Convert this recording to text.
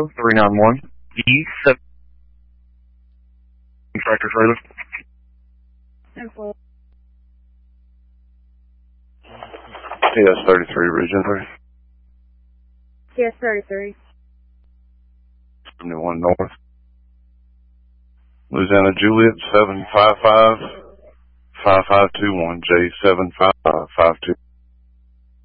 391 E7 tractor trailer. TS-33, Region 3. TS-33. 71 North. Louisiana Juliet 755 5521 J7552.